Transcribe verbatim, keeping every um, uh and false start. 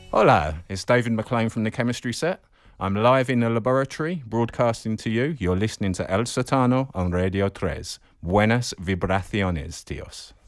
Hola, it's David McLean from the Chemistry Set. I'm live in the laboratory, broadcasting to you. You're listening to El Satano on Radio Tres. Buenas vibraciones, tíos.